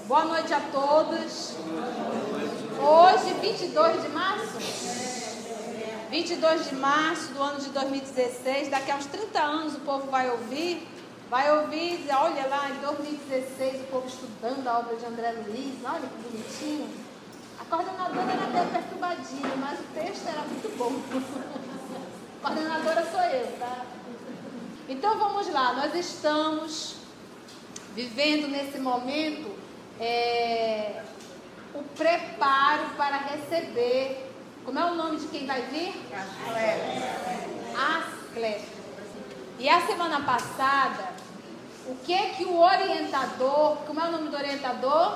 Boa noite a todos. Hoje, 22 de março? 22 de março do ano de 2016. Daqui a uns 30 anos o povo vai ouvir e dizer, olha lá, em 2016 o povo estudando a obra de André Luiz, olha que bonitinho. A coordenadora era até perturbadinha, mas o texto era muito bom. A coordenadora sou eu, tá? Então vamos lá, nós estamos vivendo nesse momento o preparo para receber. Como é o nome de quem vai vir? Asclepio. E a semana passada, o que o orientador, como é o nome do orientador?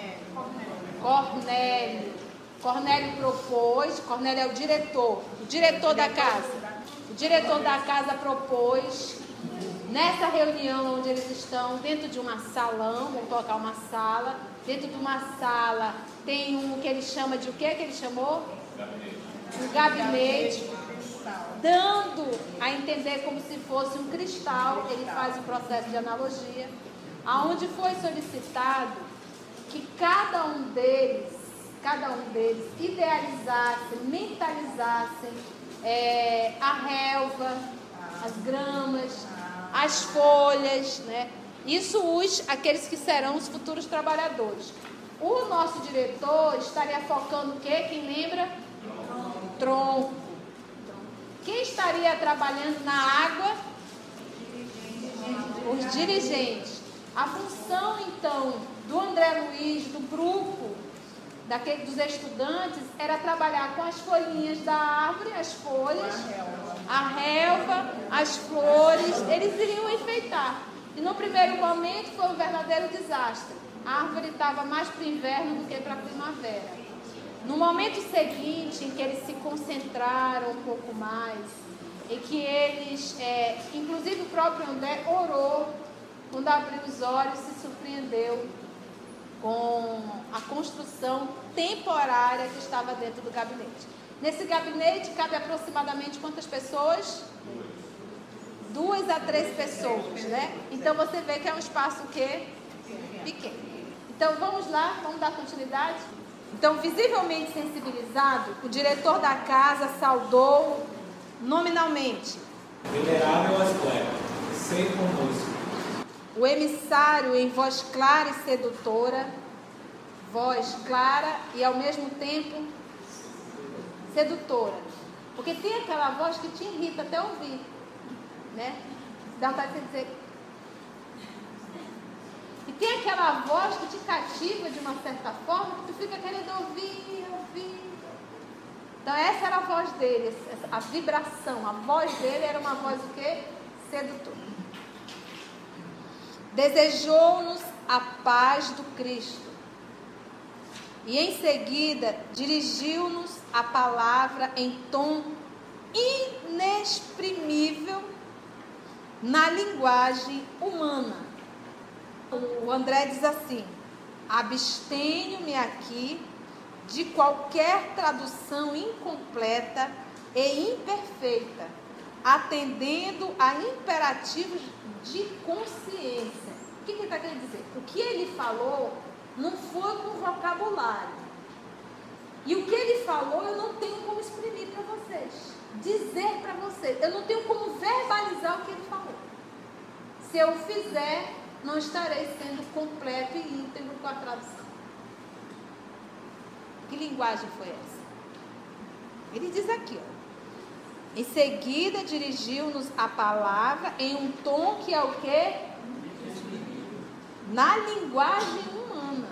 Cornélio propôs. Cornélio é o diretor da casa. O diretor da casa propôs, nessa reunião onde eles estão, dentro de um salão, vamos colocar uma sala, dentro de uma sala tem um que ele chama de o que ele chamou? Um gabinete, dando a entender como se fosse um cristal. Ele faz um processo de analogia, aonde foi solicitado que cada um deles idealizassem, mentalizassem a relva, as gramas, as folhas, né? Isso aqueles que serão os futuros trabalhadores. O nosso diretor estaria focando o quê? Quem lembra? Tronco. Quem estaria trabalhando na água? Os dirigentes. A função, então, do André Luiz, do grupo, dos estudantes, era trabalhar com as folhinhas da árvore, as folhas, a relva, as flores. Eles iriam enfeitar. E no primeiro momento foi um verdadeiro desastre. A árvore estava mais para o inverno do que para a primavera. No momento seguinte, em que eles se concentraram um pouco mais, em que eles, inclusive o próprio André orou, quando abriu os olhos, se surpreendeu com a construção temporária que estava dentro do gabinete. Nesse gabinete cabe aproximadamente quantas pessoas? 2 a 3 pessoas, né? Então você vê que é um espaço o quê? Pequeno. Então vamos lá, vamos dar continuidade? Então, visivelmente sensibilizado, o diretor da casa saudou nominalmente. Venerável Asclepio, sei conosco. O emissário em voz clara e sedutora, voz clara e ao mesmo tempo sedutora. Porque tem aquela voz que te irrita até ouvir, né? Dá vontade de dizer. E tem aquela voz que te cativa de uma certa forma, que tu fica querendo ouvir. Então essa era a voz dele, a vibração, a voz dele era uma voz o quê? Sedutora. Desejou-nos a paz do Cristo. E em seguida dirigiu-nos a palavra em tom inexprimível na linguagem humana. O André diz assim: abstenho-me aqui de qualquer tradução incompleta e imperfeita, atendendo a imperativos de consciência. O que ele está querendo dizer? O que ele falou não foi com vocabulário. E o que ele falou eu não tenho como exprimir para vocês, dizer para vocês. Eu não tenho como verbalizar o que ele falou. Se eu fizer, não estarei sendo completo e íntegro com a tradução. Que linguagem foi essa? Ele diz aqui, ó. Em seguida dirigiu-nos a palavra em um tom que é o quê? Na linguagem humana.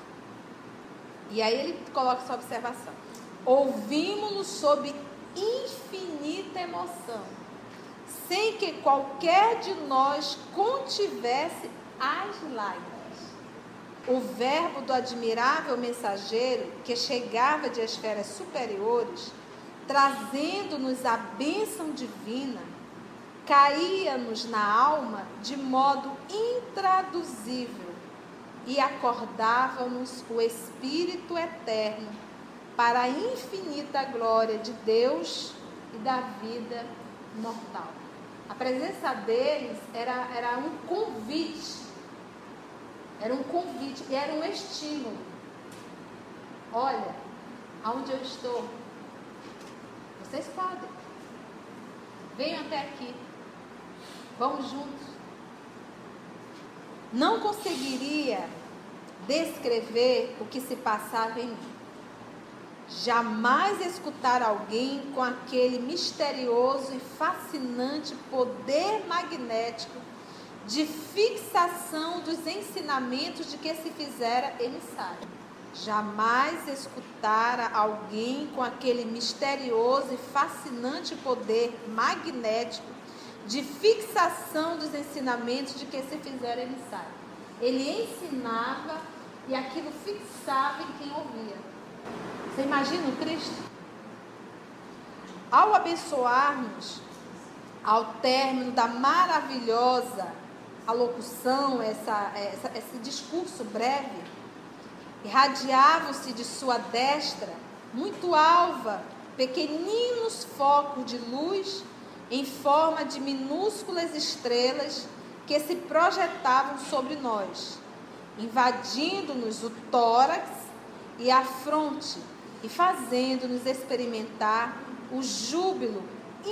E aí ele coloca essa observação. Ouvimos-no sob infinita emoção, sem que qualquer de nós contivesse as lágrimas. O verbo do admirável mensageiro, que chegava de esferas superiores, trazendo-nos a bênção divina, caía-nos na alma de modo intraduzível e acordava-nos o Espírito eterno para a infinita glória de Deus e da vida mortal. A presença deles era um convite Era um convite, era um estímulo. Olha, aonde eu estou, vocês podem. Venham até aqui. Vamos juntos. Não conseguiria descrever o que se passava em mim. Jamais escutar alguém com aquele misterioso e fascinante poder magnético de fixação dos ensinamentos de que se fizera emissário. Jamais escutar alguém com aquele misterioso e fascinante poder magnético de fixação dos ensinamentos de que se fizera emissário. Ele ensinava e aquilo fixava em quem ouvia. Você imagina o Cristo? Ao abençoar-nos, ao término da maravilhosa alocução, esse discurso breve, irradiavam-se de sua destra, muito alva, pequeninos focos de luz em forma de minúsculas estrelas que se projetavam sobre nós, invadindo-nos o tórax e a fronte e fazendo-nos experimentar o júbilo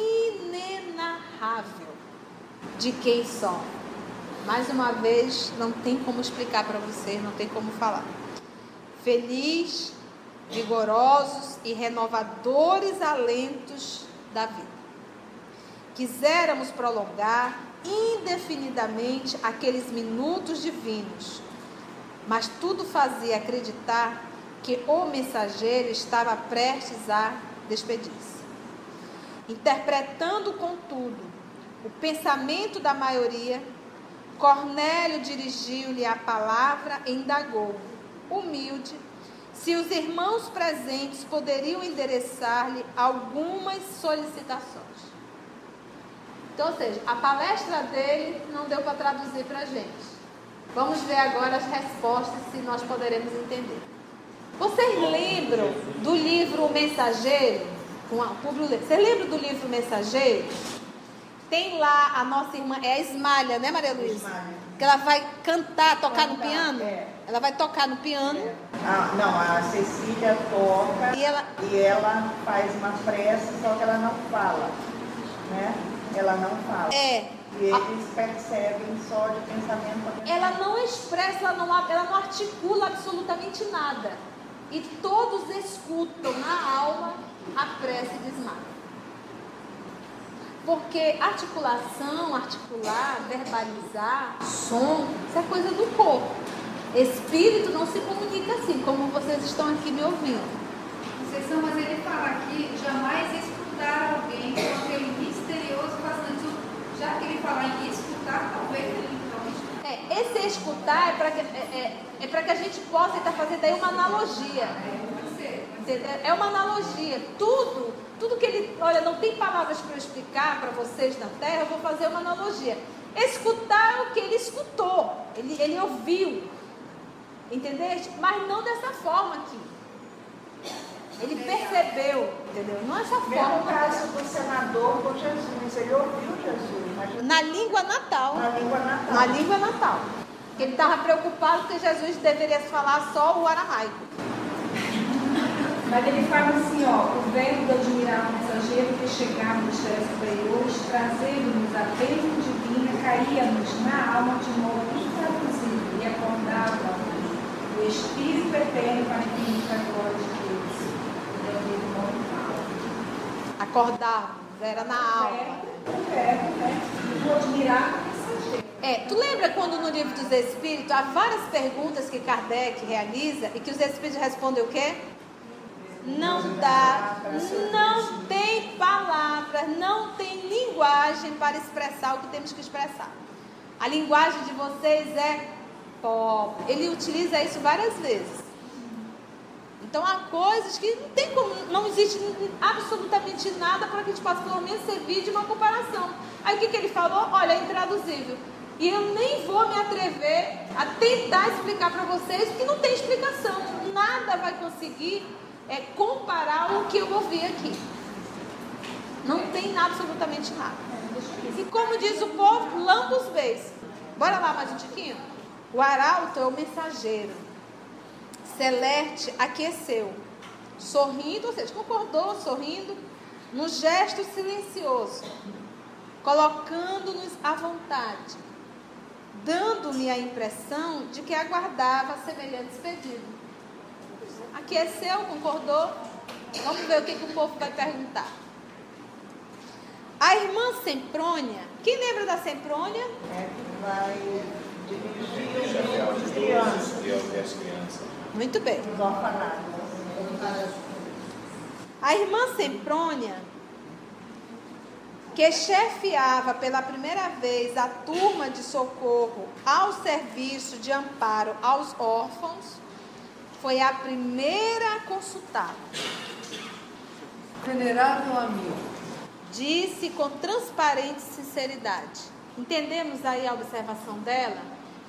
inenarrável de quem somos. Mais uma vez, não tem como explicar para vocês, não tem como falar. Feliz, vigorosos e renovadores alentos da vida. Quiséramos prolongar indefinidamente aqueles minutos divinos, mas tudo fazia acreditar que o mensageiro estava prestes a despedir-se. Interpretando, contudo, o pensamento da maioria, Cornélio dirigiu-lhe a palavra e indagou, humilde, se os irmãos presentes poderiam endereçar-lhe algumas solicitações. Então, ou seja, a palestra dele não deu para traduzir para a gente. Vamos ver agora as respostas, se nós poderemos entender. Vocês lembram do livro O Mensageiro? Você lembra do livro Mensageiro? Tem lá a nossa irmã, é a Ismália, né, Maria Luísa? Que ela vai cantar, tocar no piano? É. Ela vai tocar no piano. É. A Cecília toca e ela faz uma prece, só que ela não fala, né? Ela não fala. É. E eles percebem só de pensamento. Ela não expressa, ela não articula absolutamente nada. E todos escutam na alma a prece de Ismália. Porque articulação, articular, verbalizar, som, isso é coisa do corpo. Espírito não se comunica assim, como vocês estão aqui me ouvindo. Conceição, mas ele fala aqui, jamais escutar alguém com aquele misterioso fascinante. Já que ele fala em escutar, talvez ele então... Esse escutar é para que a gente possa estar fazendo aí uma analogia. É uma analogia. Tudo que ele... Olha, não tem palavras para eu explicar para vocês na Terra, eu vou fazer uma analogia. Escutar é o que ele escutou, ele ouviu, entendeu? Mas não dessa forma aqui. Ele percebeu, entendeu? Não essa forma. Mesmo o caso do senador com Jesus, ele ouviu Jesus. Mas... Na língua natal. Na língua natal. Ele estava preocupado porque Jesus deveria falar só o aramaico. Mas ele fala assim, o verbo do admirável mensageiro que chegava dos céus superiores, trazendo-nos a bênção divina, caía-nos na alma de modo intraduzível e acordava o Espírito eterno para que nos a glória de Deus. Acordávamos, era na alma. O verbo, né? O admirável mensageiro. Tu lembra quando no livro dos Espíritos há várias perguntas que Kardec realiza e que os Espíritos respondem o quê? Não tem palavras, não tem linguagem para expressar o que temos que expressar. A linguagem de vocês é pobre. Ele utiliza isso várias vezes. Então há coisas que não tem como, não existe absolutamente nada para que a gente possa pelo menos servir de uma comparação. Aí o que ele falou? Olha, é intraduzível. E eu nem vou me atrever a tentar explicar para vocês, porque não tem explicação. Nada vai conseguir comparar o que eu ouvi aqui. Não tem absolutamente nada. E como diz o povo, lambos beis. Bora lá mais um tiquinho? O arauto é o mensageiro. Celeste aqueceu, sorrindo, ou seja, concordou, sorrindo, num gesto silencioso, colocando-nos à vontade, dando-me a impressão de que aguardava semelhantes pedidos. Aqueceu, concordou. Vamos ver o que o povo vai perguntar. A irmã Semprônia, quem lembra da Semprônia? É que vai dirigir o grupo de crianças. Muito bem. Os orfanatos. A irmã Semprônia, que chefiava pela primeira vez a turma de socorro ao serviço de amparo aos órfãos, foi a primeira a consultar. Venerável amigo, Disse com transparente sinceridade. Entendemos aí a observação dela?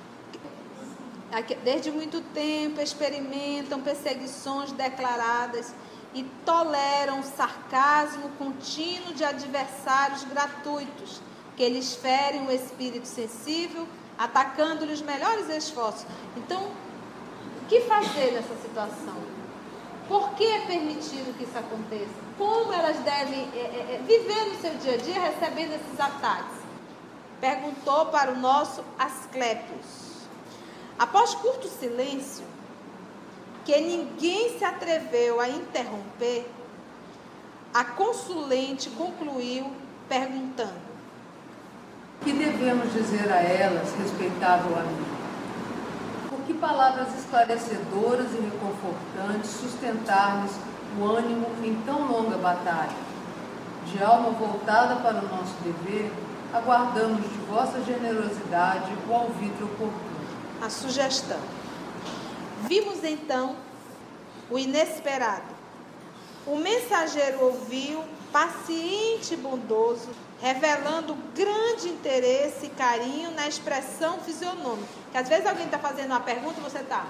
Desde muito tempo experimentam perseguições declaradas e toleram o sarcasmo contínuo de adversários gratuitos, que lhes ferem o espírito sensível, atacando-lhe os melhores esforços. Então, o que fazer nessa situação? Por que é permitido que isso aconteça? Como elas devem viver no seu dia a dia recebendo esses ataques? Perguntou para o nosso Asclépios. Após curto silêncio, que ninguém se atreveu a interromper, a consulente concluiu perguntando: que devemos dizer a elas, respeitável amigo? Por que palavras esclarecedoras e reconfortantes sustentar-lhes o ânimo em tão longa batalha? De alma voltada para o nosso dever, aguardamos de vossa generosidade o alvitre oportuno. A sugestão. Vimos então o inesperado. O mensageiro ouviu, paciente e bondoso, revelando grande interesse e carinho na expressão fisionômica. Que às vezes alguém está fazendo uma pergunta e você está...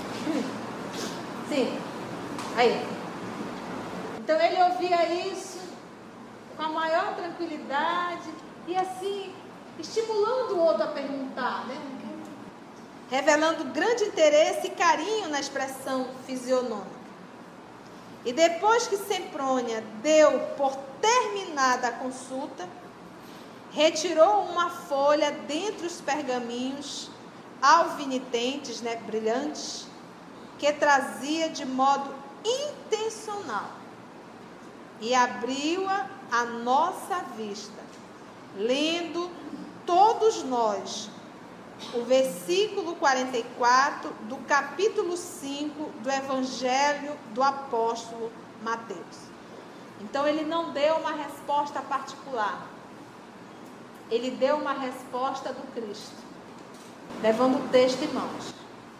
Sim. Aí. Então ele ouvia isso com a maior tranquilidade e assim, estimulando o outro a perguntar, né? Revelando grande interesse e carinho na expressão fisionômica. E depois que Semprônia deu por terminada a consulta, retirou uma folha dentre os pergaminhos alvinitentes, brilhantes, que trazia de modo intencional, e abriu-a à nossa vista, lendo todos nós o versículo 44 do capítulo 5 do Evangelho do Apóstolo Mateus. Então ele não deu uma resposta particular, ele deu uma resposta do Cristo, levando o texto em mãos.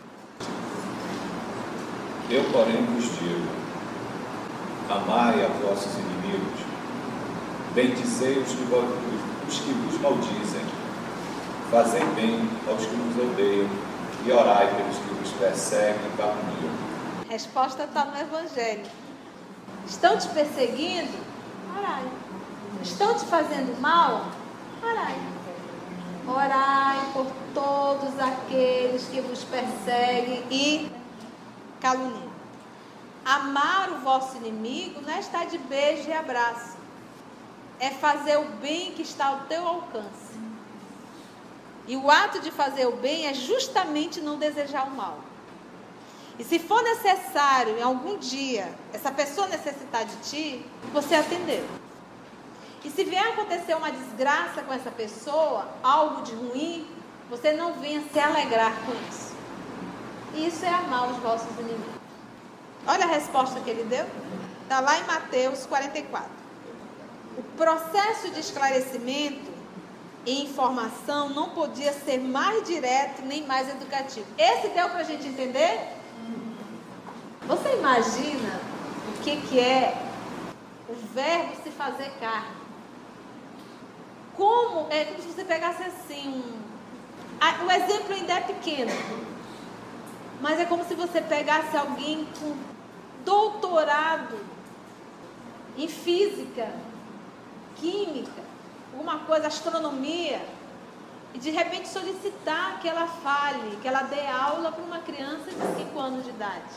Eu, porém, vos digo: amai a vossos inimigos, bendizei os que vos maldizem, fazei bem aos que vos odeiam e orai pelos que vos perseguem e caluniam. A resposta está no Evangelho. Estão te perseguindo? Orai. Estão te fazendo mal? Orai. Orai por todos aqueles que vos perseguem e caluniam. Amar o vosso inimigo não é estar de beijo e abraço. É fazer o bem que está ao teu alcance. E o ato de fazer o bem é justamente não desejar o mal. E se for necessário, em algum dia, essa pessoa necessitar de ti, você atendeu. E se vier acontecer uma desgraça com essa pessoa, algo de ruim, você não venha se alegrar com isso. Isso é amar os vossos inimigos. Olha a resposta que ele deu. Está lá em Mateus 44. O processo de esclarecimento e informação não podia ser mais direto nem mais educativo. Esse deu para a gente entender? Você imagina o que é o verbo se fazer carne? É como se você pegasse assim, o exemplo ainda é pequeno, mas é como se você pegasse alguém com doutorado em física, química, alguma coisa, astronomia, e de repente solicitar que ela fale, que ela dê aula para uma criança de 5 anos de idade.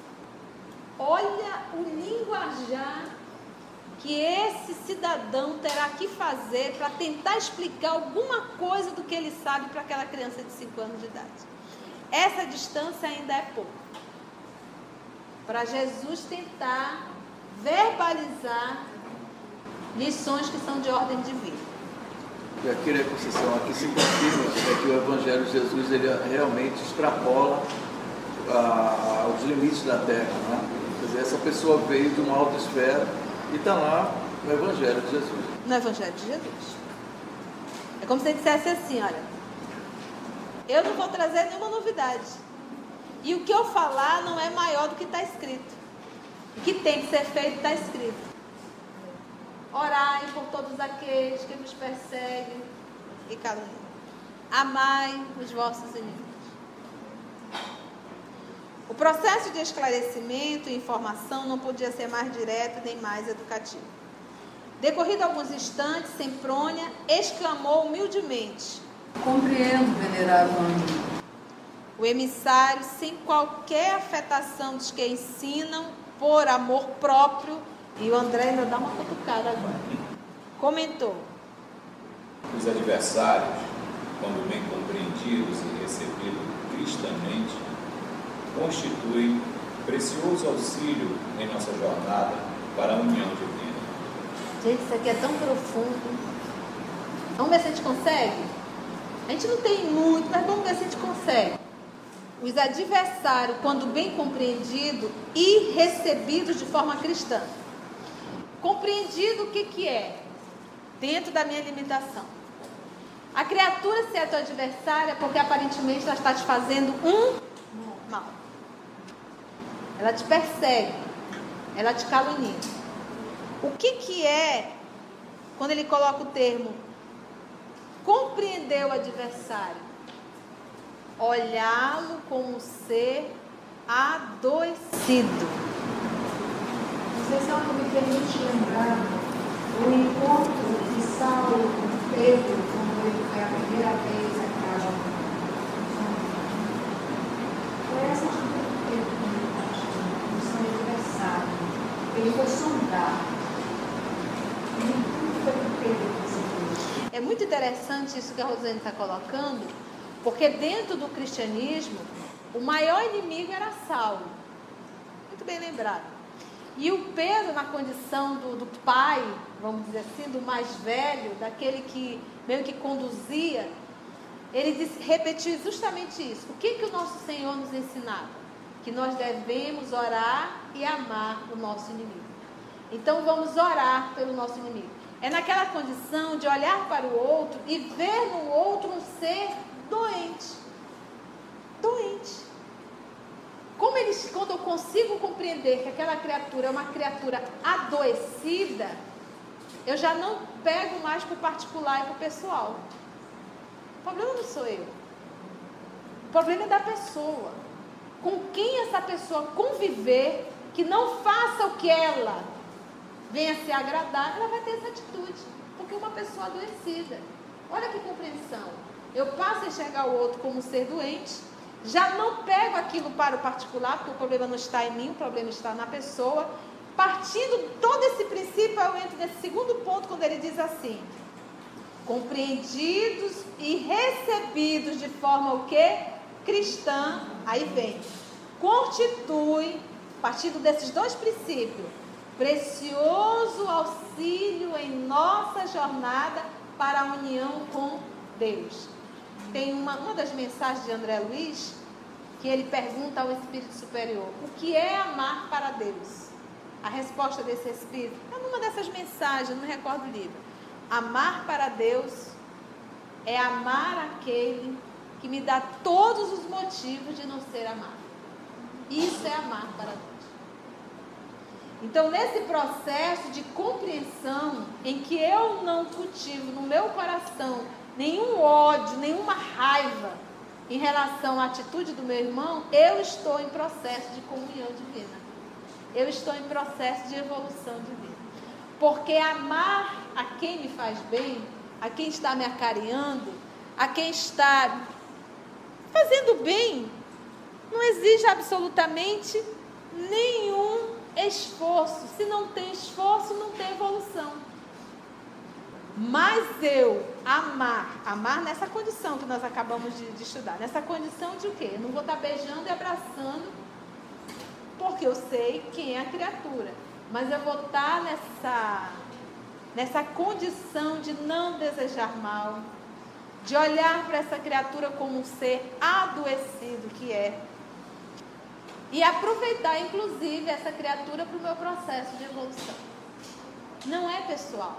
Olha o linguajar que esse cidadão terá que fazer para tentar explicar alguma coisa do que ele sabe para aquela criança de 5 anos de idade. Essa distância ainda é pouco para Jesus tentar verbalizar lições que são de ordem divina. E aqui na Conceição, aqui se confirma que o Evangelho de Jesus ele realmente extrapola os limites da terra, né? Quer dizer, essa pessoa veio de uma alta esfera e está lá no Evangelho de Jesus. No Evangelho de Jesus. É como se ele dissesse assim, olha, eu não vou trazer nenhuma novidade. E o que eu falar não é maior do que está escrito. O que tem que ser feito está escrito. Orai por todos aqueles que vos perseguem e caluniam. Amai os vossos inimigos. O processo de esclarecimento e informação não podia ser mais direto nem mais educativo. Decorrido alguns instantes, Semprônia exclamou humildemente: Compreendo, venerável amigo. O emissário, sem qualquer afetação dos que ensinam, por amor próprio, e o André ainda dá uma cutucada agora, comentou: Os adversários, quando bem compreendidos e recebidos cristamente, constituem precioso auxílio em nossa jornada para a união divina. Gente, isso aqui é tão profundo. Vamos ver se a gente consegue? A gente não tem muito, mas vamos ver se a gente consegue. Os adversários, quando bem compreendidos e recebidos de forma cristã. Compreendido o que é? Dentro da minha limitação. A criatura se é tua adversária porque aparentemente ela está te fazendo um mal. Ela te persegue. Ela te calunia. O que é quando ele coloca o termo compreender o adversário? Olhá-lo como ser adoecido. Não sei se ela me permite lembrar o encontro de Saulo com Pedro, quando ele foi a primeira vez à casa do Foi essa atitude que Pedro no seu adversário. Ele foi sondar. E tudo foi que Pedro percebeu. É muito interessante isso que a Rosane está colocando, porque dentro do cristianismo, o maior inimigo era Saulo. Muito bem lembrado. E o Pedro, na condição do pai, vamos dizer assim, do mais velho, daquele que meio que conduzia, ele repetiu justamente isso. O que o nosso Senhor nos ensinava? Que nós devemos orar e amar o nosso inimigo. Então vamos orar pelo nosso inimigo. É naquela condição de olhar para o outro e ver no outro um ser doente. Doente. Quando eu consigo compreender que aquela criatura é uma criatura adoecida, eu já não pego mais para o particular e para o pessoal. O problema não sou eu. O problema é da pessoa. Com quem essa pessoa conviver, que não faça o que ela venha se agradar, ela vai ter essa atitude. Porque é uma pessoa adoecida. Olha que compreensão. Eu passo a enxergar o outro como um ser doente, já não pego aquilo para o particular, porque o problema não está em mim, o problema está na pessoa. Partindo todo esse princípio, eu entro nesse segundo ponto, quando ele diz assim: compreendidos e recebidos de forma o quê? Cristã. Aí vem, constitui, partindo desses dois princípios, precioso auxílio em nossa jornada para a união com Deus. Tem uma das mensagens de André Luiz, que ele pergunta ao Espírito Superior: o que é amar para Deus? A resposta desse Espírito, é numa dessas mensagens, não me recordo o livro. Amar para Deus é amar aquele que me dá todos os motivos de não ser amado. Isso é amar para Deus. Então, nesse processo de compreensão, em que eu não cultivo no meu coração nenhum ódio, nenhuma raiva em relação à atitude do meu irmão, eu estou em processo de comunhão divina. Eu estou em processo de evolução divina. Porque amar a quem me faz bem, a quem está me acarinhando, a quem está fazendo bem, não exige absolutamente nenhum esforço. Se não tem esforço, não tem evolução. Mas eu amar nessa condição que nós acabamos de estudar, nessa condição de o quê? Eu não vou estar beijando e abraçando, porque eu sei quem é a criatura, mas eu vou estar nessa condição de não desejar mal, de olhar para essa criatura como um ser adoecido que é, e aproveitar, inclusive, essa criatura para o meu processo de evolução. Não é pessoal.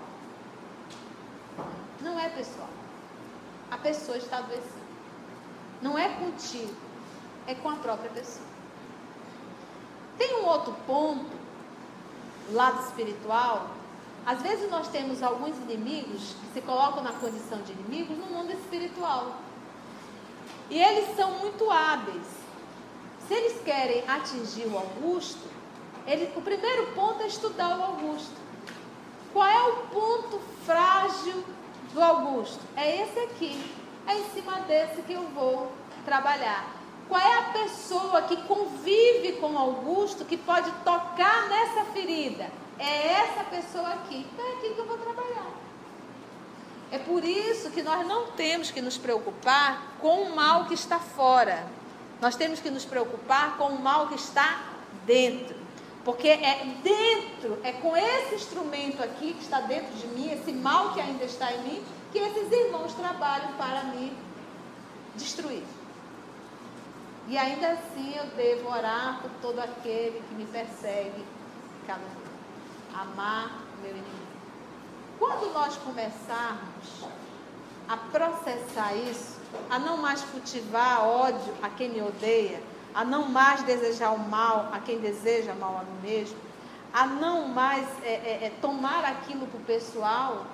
Não é pessoal. A pessoa está adoecida. Não é contigo, é com a própria pessoa. Tem um outro ponto, lado espiritual. Às vezes nós temos alguns inimigos que se colocam na condição de inimigos no mundo espiritual. E eles são muito hábeis. Se eles querem atingir o Augusto, o primeiro ponto é estudar o Augusto. Qual é o ponto frágil do Augusto? É esse aqui. É em cima desse que eu vou trabalhar. Qual é a pessoa que convive com o Augusto que pode tocar nessa ferida? É essa pessoa aqui. É aqui que eu vou trabalhar. É por isso que nós não temos que nos preocupar com o mal que está fora. Nós temos que nos preocupar com o mal que está dentro. Porque é dentro, é com esse instrumento aqui que está dentro de mim, esse mal que ainda está em mim, que esses irmãos trabalham para me destruir. E ainda assim eu devo orar por todo aquele que me persegue, calunia, amar o meu inimigo. Quando nós começarmos a processar isso, a não mais cultivar ódio a quem me odeia, a não mais desejar o mal a quem deseja mal a mim mesmo, a não mais tomar aquilo para o pessoal,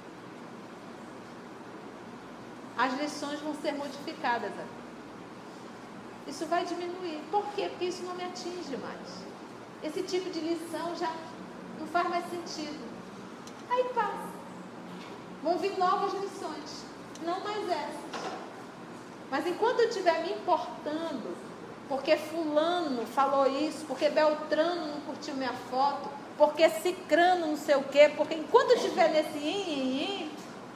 as lições vão ser modificadas. Isso vai diminuir. Por quê? Porque isso não me atinge mais. Esse tipo de lição já não faz mais sentido. Aí passa. Vão vir novas lições, não mais essas. Mas enquanto eu estiver me importando, porque fulano falou isso, porque Beltrano não curtiu minha foto, porque Cicrano não sei o quê, porque enquanto eu estiver nesse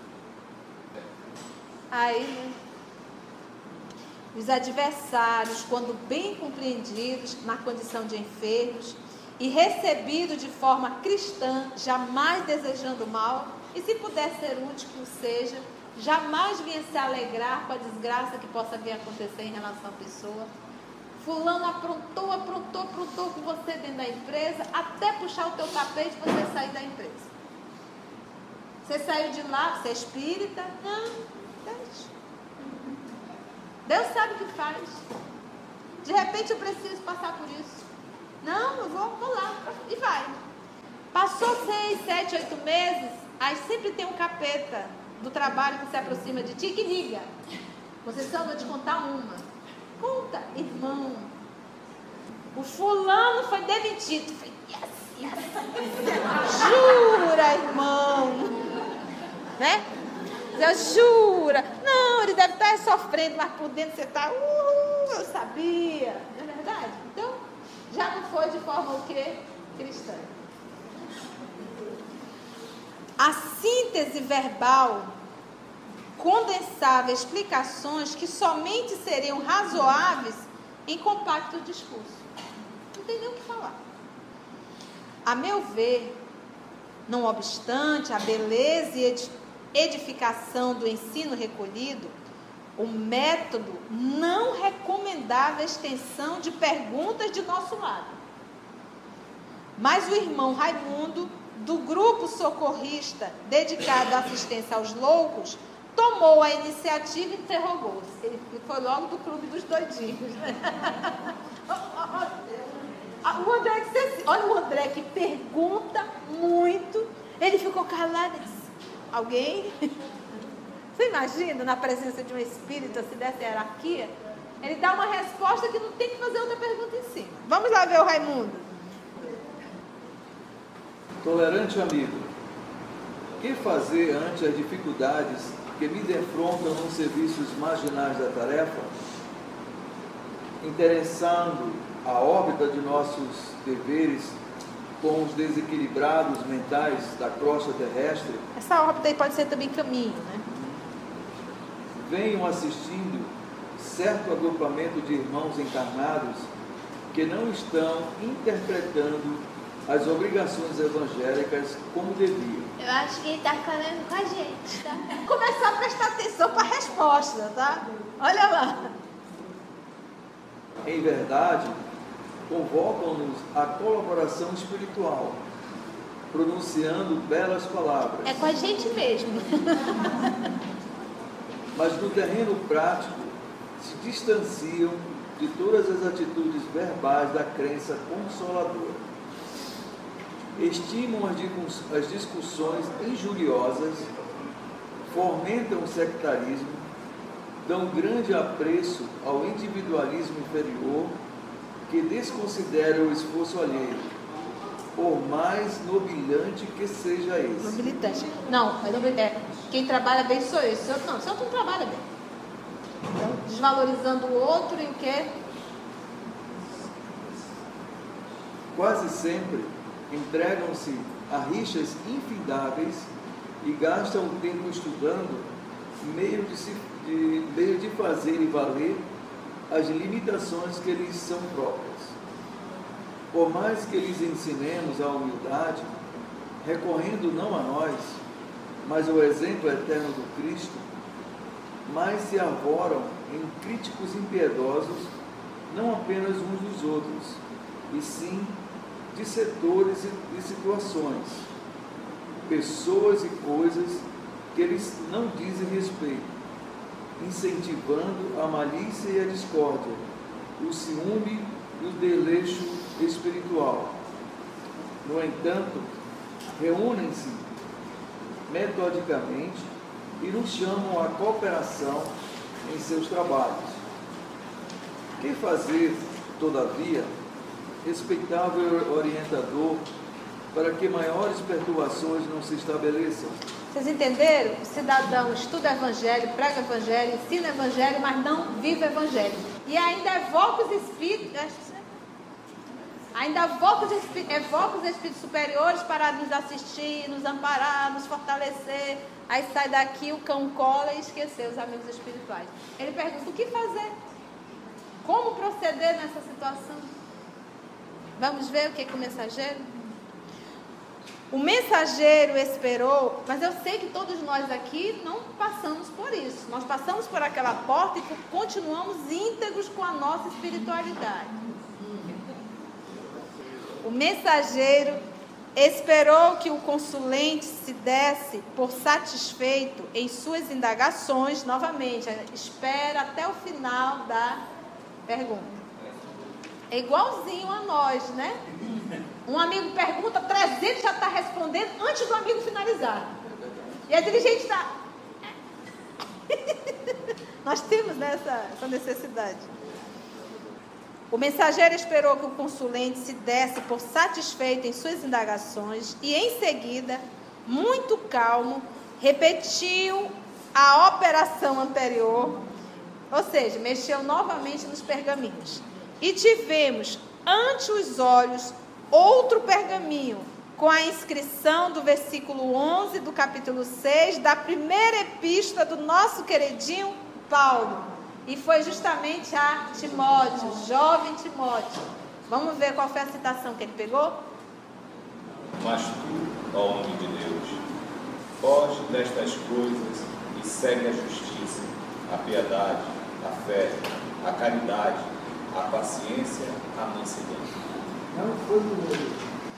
aí, os adversários, quando bem compreendidos na condição de enfermos e recebidos de forma cristã, jamais desejando mal, e se puder ser útil, que o seja, jamais venha se alegrar com a desgraça que possa vir a acontecer em relação à pessoa. Fulano aprontou com você dentro da empresa, até puxar o teu tapete e você sair da empresa. Você saiu de lá, você é espírita? Não, deixa. Deus sabe o que faz. De repente eu preciso passar por isso. Não, eu vou lá. E vai. Passou 6, 7, 8 meses, aí sempre tem um capeta do trabalho que se aproxima de ti que liga. Conceição, vou te contar uma. Conta, irmão. O fulano foi demitido. Falei, yes. Jura, irmão? Né? Jura? Não, ele deve estar sofrendo, mas por dentro você está, eu sabia. Não é verdade? Então, já não foi de forma o quê? Cristã. A síntese verbal condensava explicações que somente seriam razoáveis em compacto discurso. Não tem nem o que falar. A meu ver, não obstante a beleza e edificação do ensino recolhido, o método não recomendava a extensão de perguntas de nosso lado. Mas o irmão Raimundo, do grupo socorrista dedicado à assistência aos loucos, tomou a iniciativa e interrogou-se. Ele foi logo do clube dos doidinhos. Né? Olha o André que pergunta muito. Ele ficou calado e disse, alguém? Você imagina na presença de um espírito, se dessa hierarquia? Ele dá uma resposta que não tem que fazer outra pergunta em cima. Vamos lá ver o Raimundo. Tolerante amigo, que fazer ante as dificuldades que me defrontam nos serviços marginais da tarefa, interessando a órbita de nossos deveres com os desequilibrados mentais da crosta terrestre. Essa órbita aí pode ser também caminho, né? Venham assistindo certo agrupamento de irmãos encarnados que não estão interpretando as obrigações evangélicas como deviam. Eu acho que ele está falando com a gente, tá? Vamos começar a prestar atenção para a resposta, tá? Olha lá. Em verdade, convocam-nos à colaboração espiritual, pronunciando belas palavras. É com a gente mesmo. Mas no terreno prático, se distanciam de todas as atitudes verbais da crença consoladora. Estimam as discussões injuriosas, fomentam o sectarismo, dão grande apreço ao individualismo inferior, que desconsidera o esforço alheio, por mais nobilhante que seja esse. Nobilitante. Não, quem trabalha bem sou eu. Se eu não trabalha bem. Então, desvalorizando o outro e o quê? Quase sempre entregam-se a rixas infindáveis e gastam o tempo estudando meio de fazer e valer as limitações que lhes são próprias. Por mais que lhes ensinemos a humildade, recorrendo não a nós, mas ao exemplo eterno do Cristo, mais se arvoram em críticos impiedosos, não apenas uns dos outros, e sim de setores e situações, pessoas e coisas que eles não dizem respeito, incentivando a malícia e a discórdia, o ciúme e o desleixo espiritual. No entanto, reúnem-se metodicamente e nos chamam à cooperação em seus trabalhos. Que fazer, todavia, respeitável orientador, para que maiores perturbações não se estabeleçam? Vocês entenderam? O cidadão estuda evangelho, prega evangelho, ensina evangelho, mas não vive evangelho. E ainda evoca os espíritos, evoca os espíritos superiores para nos assistir, nos amparar, nos fortalecer. Aí sai daqui, o cão cola e esqueceu os amigos espirituais. Ele pergunta: o que fazer? Como proceder nessa situação? Vamos ver o que o mensageiro? O mensageiro esperou, mas eu sei que todos nós aqui não passamos por isso. Nós passamos por aquela porta e continuamos íntegros com a nossa espiritualidade. O mensageiro esperou que o consulente se desse por satisfeito em suas indagações, novamente, espera até o final da pergunta. É igualzinho a nós, né? Um amigo pergunta, 300 já está respondendo antes do amigo finalizar. E a dirigente está... Nós temos, né, essa necessidade. O mensageiro esperou que o consulente se desse por satisfeito em suas indagações e, em seguida, muito calmo, repetiu a operação anterior, ou seja, mexeu novamente nos pergaminhos. E tivemos ante os olhos outro pergaminho com a inscrição do versículo 11 do capítulo 6 da primeira epístola do nosso queridinho Paulo. E foi justamente a Timóteo, jovem Timóteo. Vamos ver qual foi a citação que ele pegou? Mas tu, ó homem de Deus, foge destas coisas e segue a justiça, a piedade, a fé, a caridade, a paciência, a mansidão. Não foi do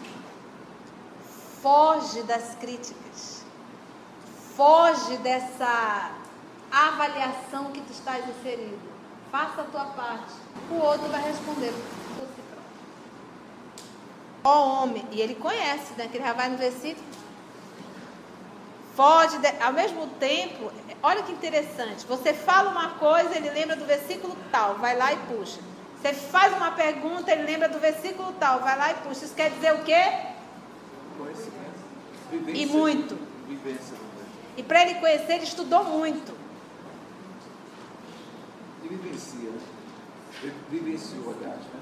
Foge das críticas. Foge dessa avaliação que tu estás inserido. Faça a tua parte. O outro vai responder por si próprio. Ó homem, e ele conhece, né? Que ele já vai no versículo. Foge, ao mesmo tempo, olha que interessante. Você fala uma coisa, ele lembra do versículo tal, vai lá e puxa. Você faz uma pergunta, ele lembra do versículo tal, vai lá e puxa. Isso quer dizer o quê? conhecimento. Vivência, E muito. Vivência. E para ele conhecer, ele estudou muito. E vivencia, né? Ele vivenciou, aliás, né?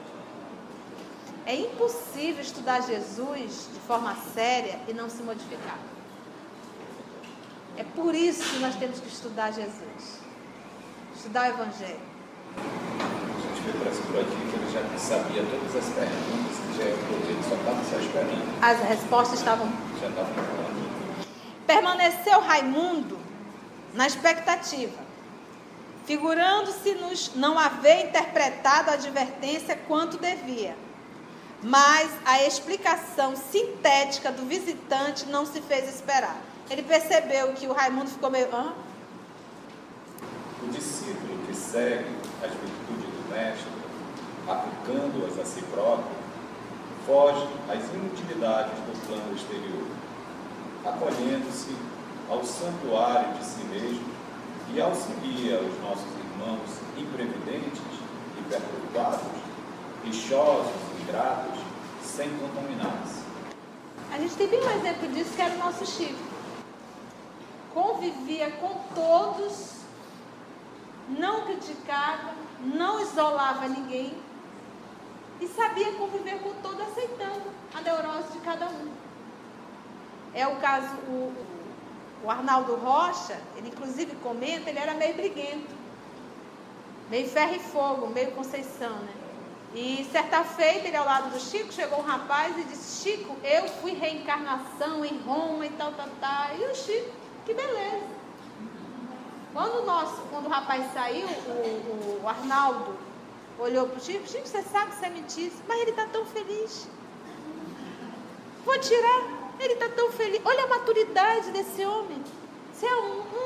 É impossível estudar Jesus de forma séria e não se modificar. É por isso que nós temos que estudar Jesus. Estudar o Evangelho. A gente vê por aqui que ele já sabia todas as perguntas, que já ele só estava só esperando. As respostas estavam... Já estava falando. Permaneceu Raimundo na expectativa, figurando-se-nos não haver interpretado a advertência quanto devia. Mas a explicação sintética do visitante não se fez esperar. Ele percebeu que o Raimundo ficou meio... Hã? O discípulo que segue as virtudes do mestre, aplicando-as a si próprio, foge às inutilidades do plano exterior, acolhendo-se ao santuário de si mesmo e auxilia os nossos irmãos imprevidentes e perturbados, rixosos, ingratos, sem contaminar-se. A gente tem bem um exemplo disso, que era o nosso Chico. Convivia com todos, não criticava, não isolava ninguém e sabia conviver com todos, aceitando a neurose de cada um. É o caso, o Arnaldo Rocha, ele inclusive comenta, ele era meio briguento, meio ferro e fogo, meio Conceição, né? E certa feita, ele ao lado do Chico, chegou um rapaz e disse: Chico, eu fui reencarnação em Roma e tal. E o Chico, que beleza. Quando o rapaz saiu, o Arnaldo olhou para o Chico: Chico, você sabe que isso é mentira, mas ele está tão feliz. Vou tirar, ele está tão feliz. Olha a maturidade desse homem. Você é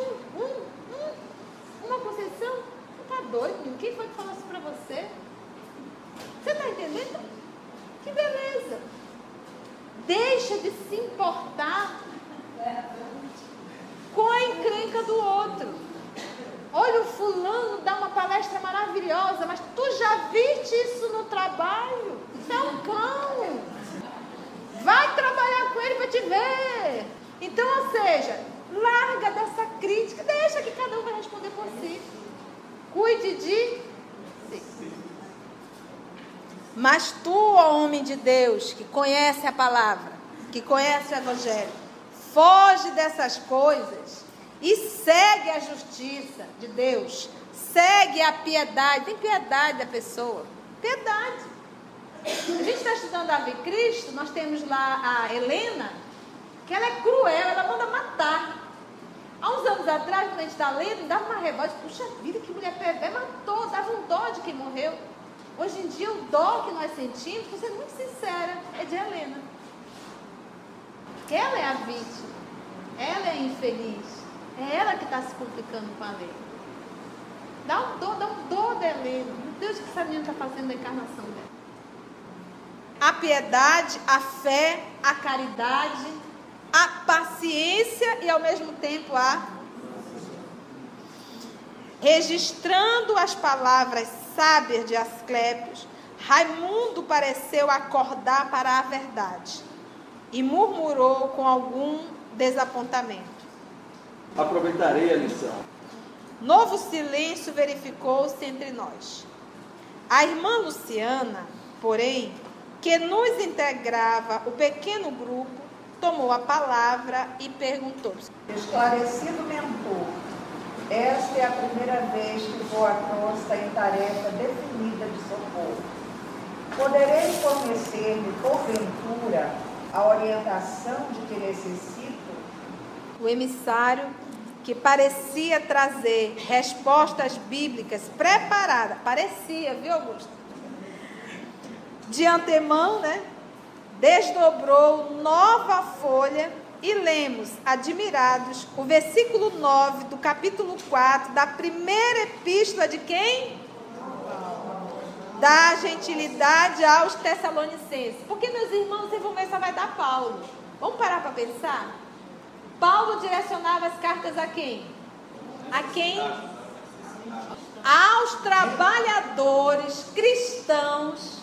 uma Conceição? Você está doido, menino? Quem foi que falou isso para você? Você está entendendo? Que beleza. Deixa de se importar com a encrenca do outro. Olha, o fulano dá uma palestra maravilhosa, mas tu já viste isso no trabalho? Isso é um cão. Vai trabalhar com ele para te ver. Então, ou seja, larga dessa crítica, deixa que cada um vai responder por si. Cuide de si. Mas tu, ó homem de Deus, que conhece a palavra, que conhece o Evangelho, foge dessas coisas e segue a justiça de Deus, segue a piedade. Tem piedade da pessoa, piedade. A gente está estudando a Ave Cristo, nós temos lá a Helena, que ela é cruel, ela manda matar. Há uns anos atrás, quando a gente está lendo, dava uma revolta, puxa vida, que mulher perversa, matou, dava um dó de quem morreu. Hoje em dia, o dó que nós sentimos, para ser muito sincera, é de Helena. Ela é a vítima, ela é infeliz, é ela que está se complicando com a lei. Dá um dó da Helena. Meu Deus, o que essa menina está fazendo na encarnação dela? A piedade, a fé, a caridade, a paciência e ao mesmo tempo registrando as palavras sábias de Asclépios, Raimundo pareceu acordar para a verdade e murmurou com algum desapontamento: Aproveitarei a lição. Novo silêncio verificou-se entre nós. A irmã Luciana, porém, que nos integrava o pequeno grupo, tomou a palavra e perguntou: Esclarecido mentor, esta é a primeira vez que vou à costa em tarefa definida de socorro. Poderei fornecer-me, porventura, a orientação de que necessito? O emissário, que parecia trazer respostas bíblicas preparadas, parecia, viu, Augusto? De antemão, né? Desdobrou nova folha e lemos, admirados, o versículo 9 do capítulo 4 da primeira epístola de quem? Da gentilidade aos Tessalonicenses. Porque, meus irmãos, vocês vão ver, só vai dar Paulo. Vamos parar para pensar? Paulo direcionava as cartas a quem? A quem? Aos trabalhadores cristãos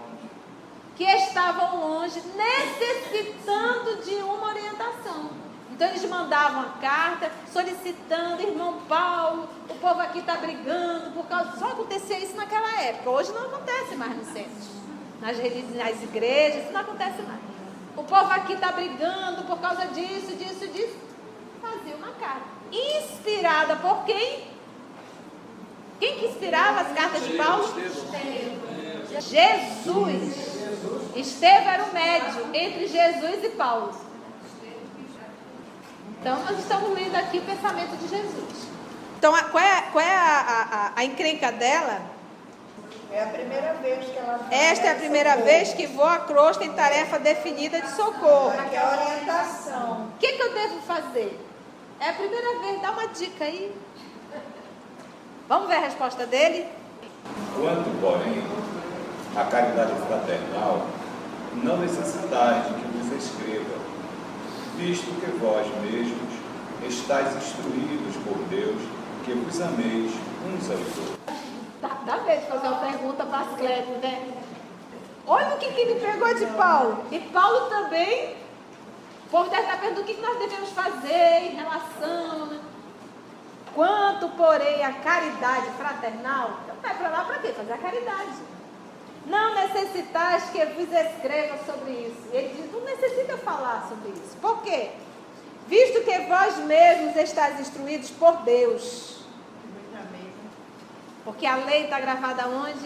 que estavam longe, necessitando de uma orientação. Então eles mandavam a carta solicitando, irmão Paulo, o povo aqui está brigando por causa... Só acontecia isso naquela época. Hoje não acontece mais no centro. Nas igrejas, isso não acontece mais. O povo aqui está brigando por causa disso. Fazia uma carta. Inspirada por quem? Quem que inspirava as cartas de Paulo? Jesus. Estevão era o médio entre Jesus e Paulo. Então, nós estamos lendo aqui o pensamento de Jesus. Então, qual é a encrenca dela? É a primeira vez que ela... Esta é a primeira vez que vou à crosta em tarefa definida de socorro. Aqui é a orientação. O que eu devo fazer? É a primeira vez, dá uma dica aí. Vamos ver a resposta dele? Quanto, porém, a caridade fraternal, não necessitais de que vos escreva, visto que vós mesmos estáis instruídos por Deus, que vos ameis uns aos outros. Dá vez de fazer uma pergunta para as Cléber, né? Olha o que ele pegou de Paulo. E Paulo também, por dentro da pergunta, o que nós devemos fazer em relação, né? Quanto, porém, a caridade fraternal, então vai para lá para quê? Fazer a caridade. Não necessitais que eu vos escreva sobre isso. Ele diz, não necessita falar sobre isso. Por quê? Visto que vós mesmos estáis instruídos por Deus. Porque a lei está gravada onde?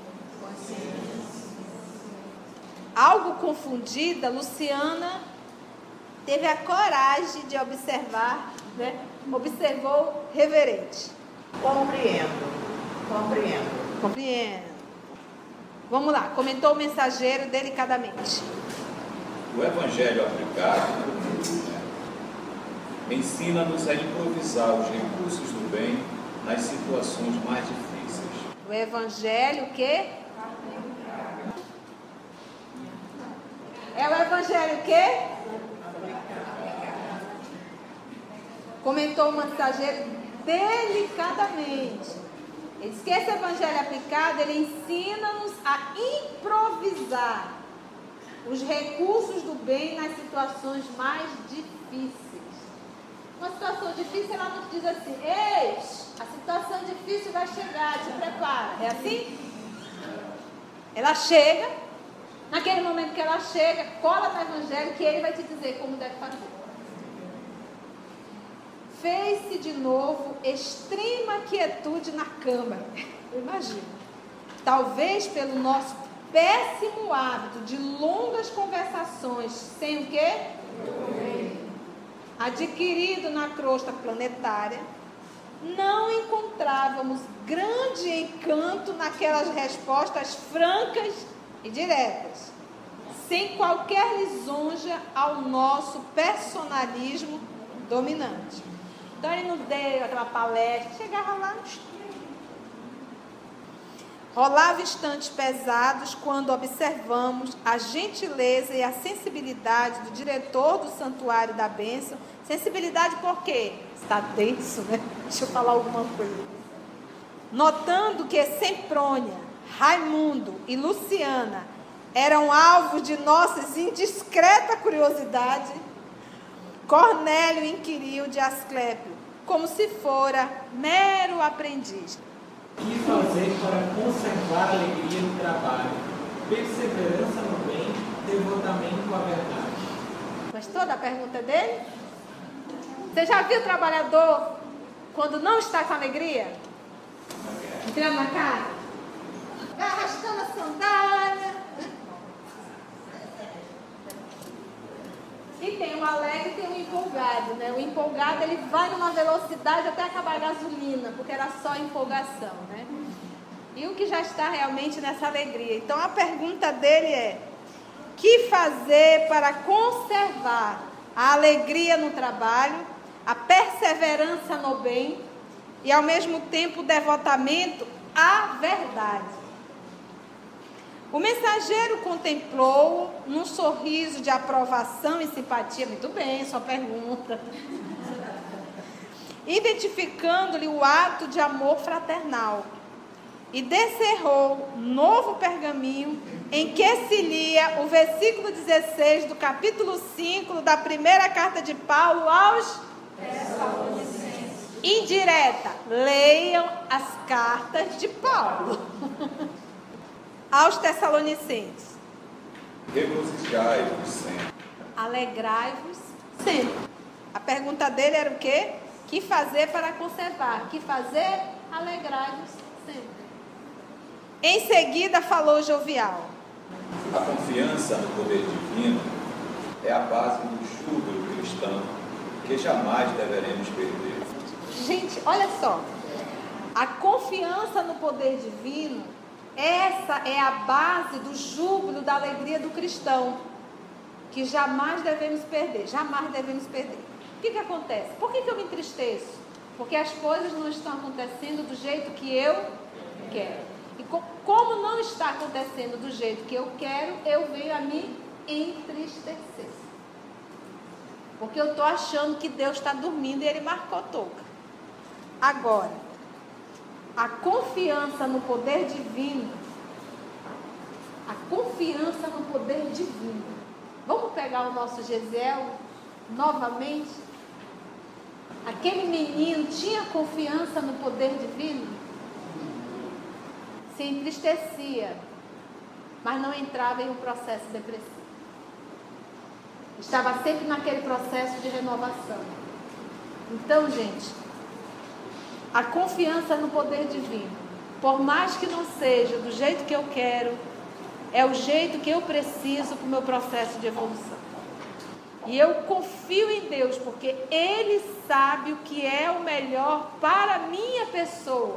Algo confundida, Luciana teve a coragem de observar, né? Observou reverente. Compreendo. Vamos lá, comentou o mensageiro delicadamente. O Evangelho aplicado ensina-nos a improvisar os recursos do bem nas situações mais difíceis. O Evangelho o quê? É o Evangelho o quê? Comentou o mensageiro delicadamente. Ele diz que esse Evangelho aplicado, ele ensina-nos a improvisar os recursos do bem nas situações mais difíceis. Uma situação difícil, ela nos diz assim, eis, a situação difícil vai chegar, te prepara. É assim? Ela chega, naquele momento que ela chega, cola no Evangelho que ele vai te dizer como deve fazer. Fez-se de novo extrema quietude na câmara. Eu imagino. Talvez pelo nosso péssimo hábito de longas conversações, sem o quê? Adquirido na crosta planetária, não encontrávamos grande encanto naquelas respostas francas e diretas, sem qualquer lisonja ao nosso personalismo dominante. Então ele não deu aquela palestra, chegava lá no estudo. Rolava instantes pesados quando observamos a gentileza e a sensibilidade do diretor do Santuário da Bênção. Sensibilidade por quê? Está denso, né? Deixa eu falar alguma coisa. Notando que Semprônia, Raimundo e Luciana eram alvos de nossa indiscreta curiosidade, Cornélio inquiriu de Asclépio, como se fora mero aprendiz. O que fazer para conservar a alegria no trabalho, perseverança no bem, devotamento à verdade? Gostou da pergunta dele? Você já viu o trabalhador quando não está com alegria? Entrando na casa? Vai arrastando a sandália. E tem o alegre e tem o empolgado, né? O empolgado, ele vai numa velocidade até acabar a gasolina, porque era só empolgação, né? E o que já está realmente nessa alegria. Então, a pergunta dele é: que fazer para conservar a alegria no trabalho, a perseverança no bem e, ao mesmo tempo, o devotamento à verdade? O mensageiro contemplou num sorriso de aprovação e simpatia. Muito bem, sua pergunta. Identificando-lhe o ato de amor fraternal. e descerrou novo pergaminho, em que se lia o versículo 16 do capítulo 5 da primeira carta de Paulo aos Tessalonicenses. Indireta, leiam as cartas de Paulo aos Tessalonicenses. Regozijai-vos sempre. Alegrai-vos sempre. A pergunta dele era o quê? Que fazer para conservar? Que fazer? Alegrai-vos sempre. Em seguida falou jovial. A confiança no poder divino é a base do júbilo cristão que jamais deveremos perder. Gente, olha só. A confiança no poder divino, essa é a base do júbilo, da alegria do cristão, que jamais devemos perder, jamais devemos perder. O que acontece? Por que eu me entristeço? Porque as coisas não estão acontecendo do jeito que eu quero. E como não está acontecendo do jeito que eu quero, eu venho a me entristecer. Porque eu estou achando que Deus está dormindo e Ele marcou touca. Agora, a confiança no poder divino, a confiança no poder divino. Vamos pegar o nosso Gesiel novamente? Aquele menino tinha confiança no poder divino? Se entristecia, mas não entrava em um processo depressivo. Estava sempre naquele processo de renovação. Então, gente, a confiança no poder divino, por mais que não seja do jeito que eu quero, é o jeito que eu preciso para o meu processo de evolução. E eu confio em Deus, porque Ele sabe o que é o melhor para a minha pessoa.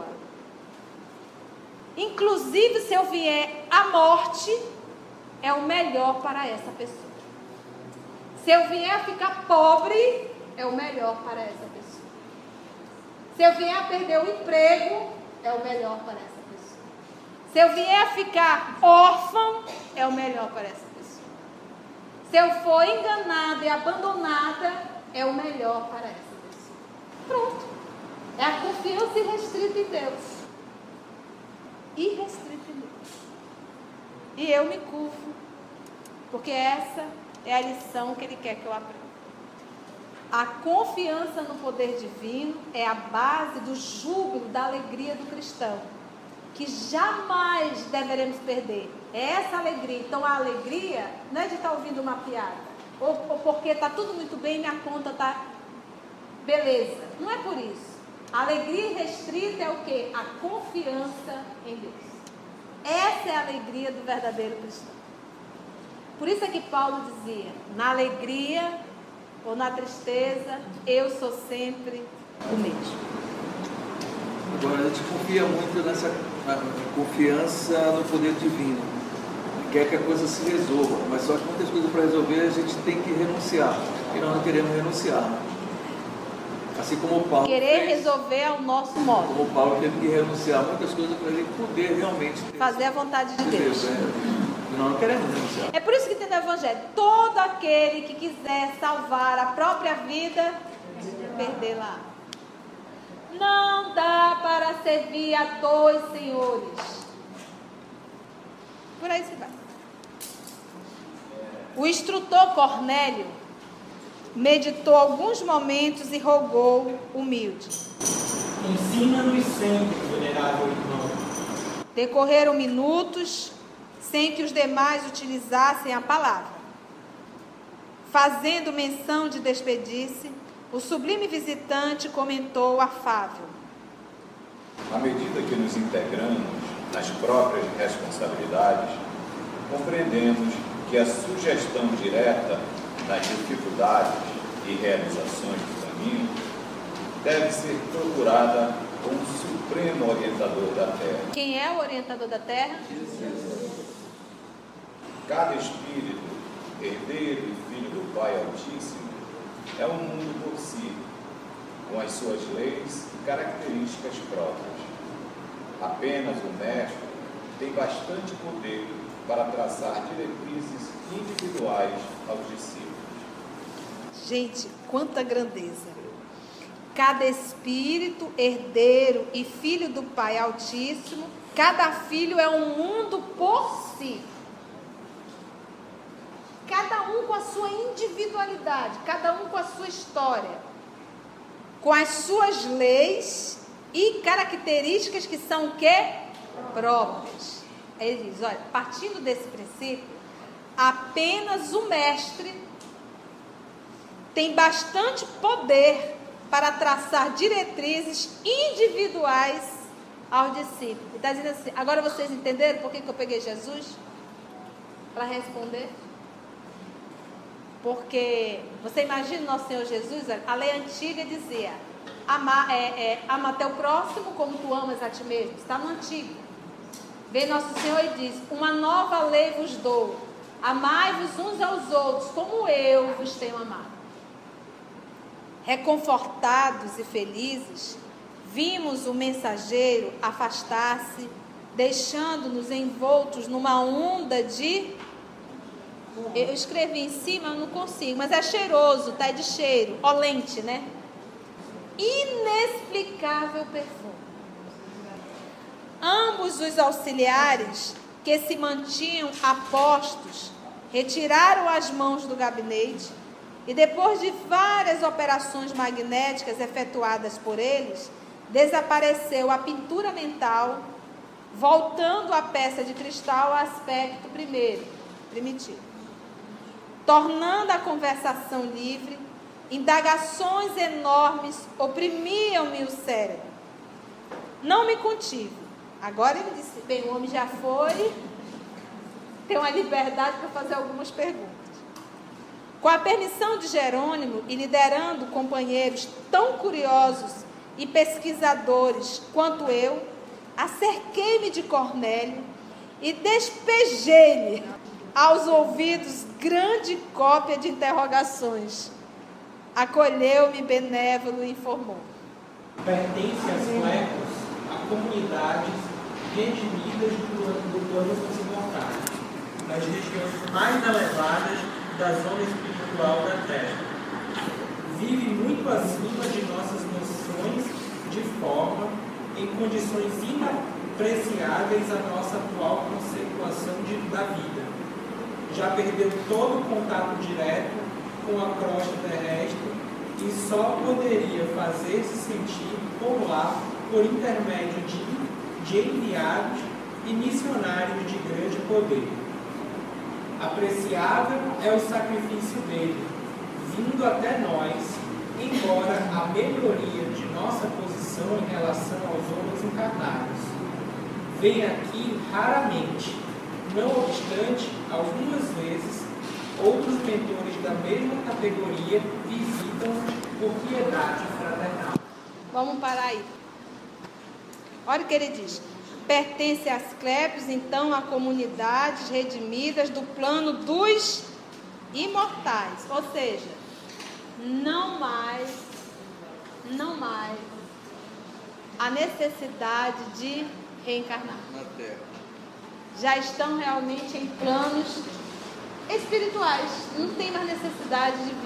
Inclusive, se eu vier à morte, é o melhor para essa pessoa. Se eu vier a ficar pobre, é o melhor para essa pessoa. Se eu vier a perder o emprego, é o melhor para essa pessoa. Se eu vier a ficar órfã, é o melhor para essa pessoa. Se eu for enganada e abandonada, é o melhor para essa pessoa. Pronto. É a confiança irrestrita em Deus. Irrestrita em Deus. E eu me curvo, porque essa é a lição que Ele quer que eu aprenda. A confiança no poder divino é a base do júbilo, da alegria do cristão, que jamais deveremos perder. É essa alegria. Então a alegria não é de estar ouvindo uma piada, ou porque está tudo muito bem e minha conta está beleza. Não é por isso. A alegria irrestrita é o quê? A confiança em Deus. Essa é a alegria do verdadeiro cristão. Por isso é que Paulo dizia, na alegria ou na tristeza, eu sou sempre o mesmo. Agora, a gente confia muito nessa confiança no poder divino. Quer que a coisa se resolva, mas só que muitas coisas para resolver a gente tem que renunciar. E nós não queremos renunciar. Assim como o Paulo querer resolver ao nosso modo. Como o Paulo teve que renunciar a muitas coisas para ele poder realmente fazer a vontade de Deus. Nós não queremos renunciar. É por isso que tem no Evangelho: todo aquele que quiser salvar a própria vida, perdê-la. Não dá para servir a dois senhores. Por aí se vai. O instrutor Cornélio meditou alguns momentos e rogou humilde: ensina-nos sempre, venerável irmão. Decorreram minutos sem que os demais utilizassem a palavra. Fazendo menção de despedir-se, o sublime visitante comentou afável: À medida que nos integramos nas próprias responsabilidades, compreendemos que a sugestão direta nas dificuldades e realizações do caminho deve ser procurada com o supremo orientador da Terra. Quem é o orientador da Terra? Cada espírito, herdeiro e filho do Pai Altíssimo, é um mundo por si, com as suas leis e características próprias. Apenas o mestre tem bastante poder para traçar diretrizes individuais aos discípulos. Gente, quanta grandeza! Cada espírito, herdeiro e filho do Pai Altíssimo Cada filho é um mundo por si. Cada um com a sua individualidade, cada um com a sua história, com as suas leis e características que são o quê? Próprias. Ele diz, olha, partindo desse princípio, apenas o mestre tem bastante poder para traçar diretrizes individuais aos discípulos. Está dizendo assim, agora vocês entenderam por que eu peguei Jesus? Para responder? Porque, você imagina o nosso Senhor Jesus, a lei antiga dizia, ama teu próximo como tu amas a ti mesmo. Está no Antigo. Vem nosso Senhor e diz, uma nova lei vos dou, amai-vos uns aos outros, como eu vos tenho amado. Reconfortados e felizes, vimos o mensageiro afastar-se, deixando-nos envoltos numa onda de... Eu escrevi em cima, eu não consigo, mas é cheiroso, tá? É de cheiro, olente, né? Inexplicável perfume. Ambos os auxiliares que se mantinham apostos retiraram as mãos do gabinete e, depois de várias operações magnéticas efetuadas por eles, desapareceu a pintura mental, voltando a peça de cristal ao aspecto primitivo. Tornando a conversação livre, indagações enormes oprimiam-me o cérebro. Não me contive. Agora ele disse, bem, o homem já foi, tem uma liberdade para fazer algumas perguntas. Com a permissão de Jerônimo e liderando companheiros tão curiosos e pesquisadores quanto eu, acerquei-me de Cornélio e despejei-lhe aos ouvidos grande cópia de interrogações. Acolheu-me benévolo e informou. Pertence às Clepos a comunidades redimidas do plano dos imortais, nas regiões mais elevadas da zona espiritual da Terra. Vive muito acima de nossas noções de forma, em condições inapreciáveis à nossa atual conceituação da vida. Já perdeu todo o contato direto com a crosta terrestre e só poderia fazer-se sentir por lá por intermédio de enviados e missionários de grande poder. Apreciável é o sacrifício dele, vindo até nós, embora a melhoria de nossa posição em relação aos homens encarnados. Vem aqui raramente. Não obstante, algumas vezes, outros mentores da mesma categoria visitam-nos por piedade fraternal. Vamos parar aí. Olha o que ele diz. Pertence às Clepos, então, a comunidades redimidas do plano dos imortais. Ou seja, não mais a necessidade de reencarnar. Na Terra. Já estão realmente em planos espirituais. Não tem mais necessidade de